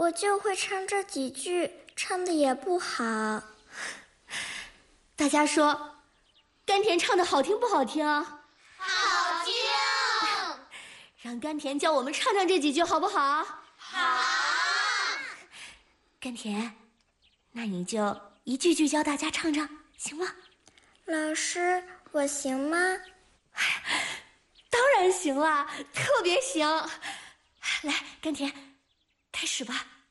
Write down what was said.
我就会唱这几句，唱的也不好。 大家说，甘甜唱的好听不好听？ 好听。 让甘甜教我们唱唱这几句好不好？ 好。 甘甜，那你就一句句教大家唱唱，行吗？ 老师，我行吗？ 当然行了，特别行。来，甘甜，开始吧。